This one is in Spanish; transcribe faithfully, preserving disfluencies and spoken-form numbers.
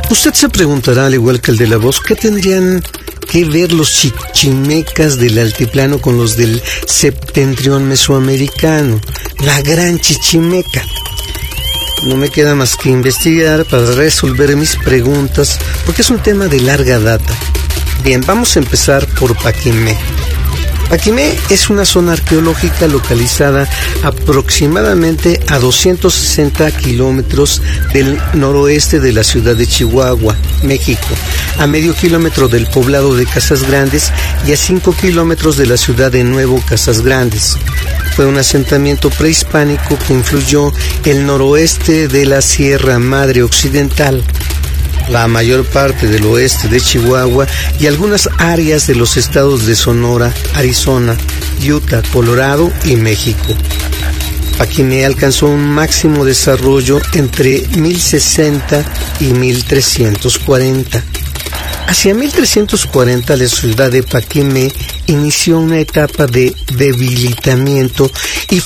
Usted se preguntará, al igual que el de la voz, ¿qué tendrían que ver los chichimecas del altiplano con los del septentrión mesoamericano? La gran chichimeca. No me queda más que investigar para resolver mis preguntas, porque es un tema de larga data. Bien, vamos a empezar por Paquimé. Paquimé es una zona arqueológica localizada aproximadamente a doscientos sesenta kilómetros del noroeste de la ciudad de Chihuahua, México, a medio kilómetro del poblado de Casas Grandes y a cinco kilómetros de la ciudad de Nuevo Casas Grandes. Fue un asentamiento prehispánico que influyó el noroeste de la Sierra Madre Occidental, la mayor parte del oeste de Chihuahua y algunas áreas de los estados de Sonora, Arizona, Utah, Colorado y México. Paquimé alcanzó un máximo desarrollo entre mil sesenta y mil trescientos cuarenta. Hacia mil trescientos cuarenta, la ciudad de Paquimé inició una etapa de debilitamiento y